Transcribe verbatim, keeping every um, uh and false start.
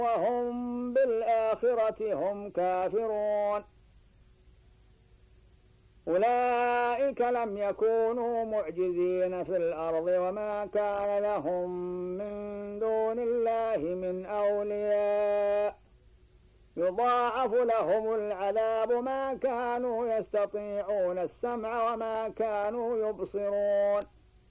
وهم بالآخرة هم كافرون. أولئك لم يكونوا معجزين في الأرض وما كان لهم من دون الله من أولياء يضاعف لهم العذاب ما كانوا يستطيعون السمع وما كانوا يبصرون.